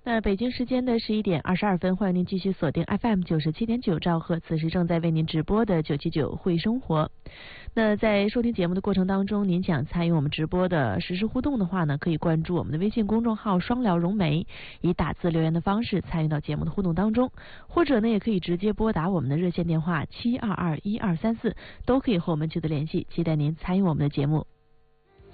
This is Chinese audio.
那北京时间的11:22，欢迎您继续锁定 FM 97.9兆赫，此时正在为您直播的979会生活。那在收听节目的过程当中，您想参与我们直播的实时互动的话呢，可以关注我们的微信公众号双聊融媒，以打字留言的方式参与到节目的互动当中，或者呢也可以直接拨打我们的热线电话7221234，都可以和我们取得联系，期待您参与我们的节目。